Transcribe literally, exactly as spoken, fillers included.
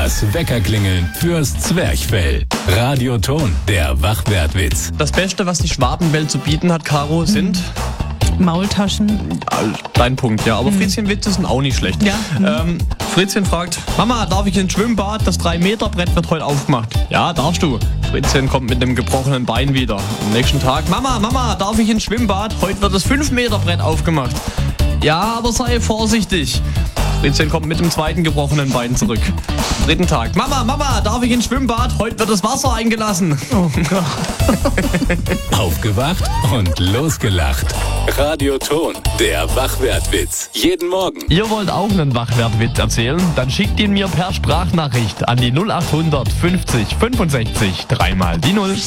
Das Weckerklingeln fürs Zwerchfell. Radioton, der Wachwertwitz. Das Beste, was die Schwabenwelt zu bieten hat, Caro, sind... Maultaschen. Dein Punkt, ja. Aber Fritzchen-Witze sind auch nicht schlecht. Ja. Ähm, Fritzchen fragt, Mama, darf ich ins Schwimmbad? Das drei Meter Brett wird heute aufgemacht. Ja, darfst du. Fritzchen kommt mit einem gebrochenen Bein wieder. Am nächsten Tag, Mama, Mama, darf ich ins Schwimmbad? Heute wird das fünf Meter Brett aufgemacht. Ja, aber sei vorsichtig. Fritzchen kommt mit dem zweiten gebrochenen Bein zurück. Am dritten Tag, Mama, Mama, darf ich ins Schwimmbad? Heute wird das Wasser eingelassen. Oh Gott. Aufgewacht und losgelacht. Radioton, der Wachwertwitz. Jeden Morgen. Ihr wollt auch einen Wachwertwitz erzählen? Dann schickt ihn mir per Sprachnachricht an die null acht hundert fünfzig fünfundsechzig dreimal die null.